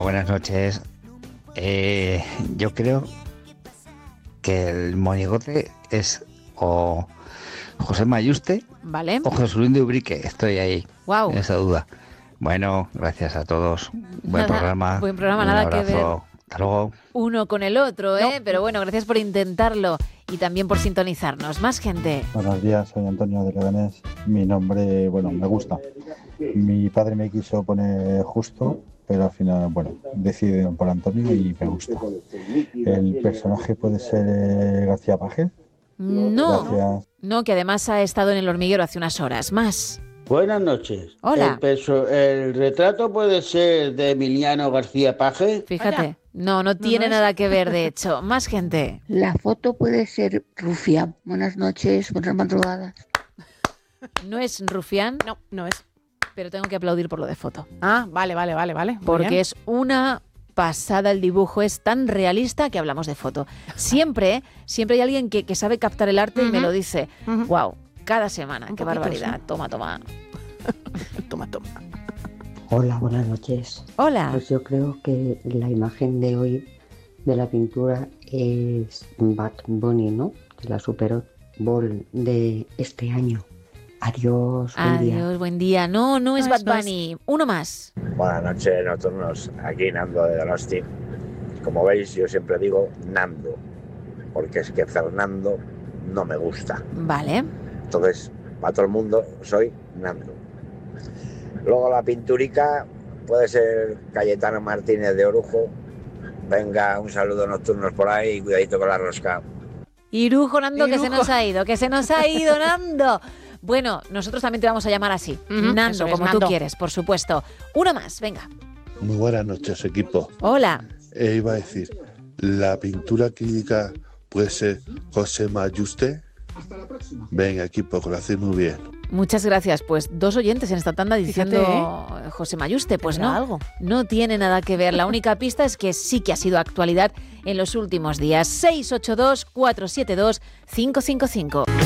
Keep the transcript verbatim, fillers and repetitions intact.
Buenas noches. Eh, yo creo que el monigote es o José Mayuste, ¿vale?, o Jesús Luis de Ubrique. Estoy ahí, wow, en esa duda. Bueno, gracias a todos. Buen nada, programa. buen programa, Un nada que abrazo. ver Hasta luego. uno con el otro, ¿eh? No. Pero bueno, gracias por intentarlo y también por sintonizarnos. Más gente. Buenos días, soy Antonio de Leganés. Mi nombre, bueno, me gusta. Mi padre me quiso poner Justo, pero al final, bueno, decidieron por Antonio y me gusta. El personaje puede ser eh, García Paje. No, Gracias. no, que además ha estado en El Hormiguero hace unas horas. Más. Buenas noches. Hola. El, perso- el retrato puede ser de Emiliano García Paje. Fíjate, Vaya. no, no tiene no es. nada que ver, de hecho. Más gente. La foto puede ser Rufián. Buenas noches, buenas madrugadas. No es Rufián, No, no es. pero tengo que aplaudir por lo de foto. Ah, vale, vale, vale, vale. Muy Porque bien. es una pasada el dibujo, es tan realista que hablamos de foto. Siempre, siempre hay alguien que, que sabe captar el arte y me Ujú. lo dice. Ujú. Wow, cada semana, Un qué poquito, barbaridad. sí. Toma, toma. Toma, toma. Hola, buenas noches. Hola. Pues yo creo que la imagen de hoy de la pintura es Bad Bunny, ¿no? De la Super Bowl de este año. Adiós, buen día. Adiós, buen día. No, no es No Bad es, no es. Bunny. Uno más. Buenas noches, nocturnos. Aquí Nando de Donosti. Como veis, yo siempre digo Nando, porque es que Fernando no me gusta. Vale. Entonces, para todo el mundo, soy Nando. Luego la pinturica puede ser Cayetano Martínez de Orujo. Venga, un saludo nocturnos por ahí y cuidadito con la rosca. Irujo, Nando, que se Irujo. nos ha ido, que se nos ha ido, Nando. Bueno, nosotros también te vamos a llamar así. Ujú, eso Nando, es, como Nando. tú quieres, por supuesto. Uno más, venga. Muy buenas noches, equipo. Hola. Eh, iba a decir, la pintura clínica puede ser José Mayuste. Venga, equipo, que lo hacéis muy bien. Muchas gracias. Pues dos oyentes en esta tanda diciendo Fíjate, José Mayuste. Pues ¿Tendrá no, algo? no tiene nada que ver. La única pista es que sí que ha sido actualidad en los últimos días. seis ocho dos, cuatro siete dos, cinco cinco cinco.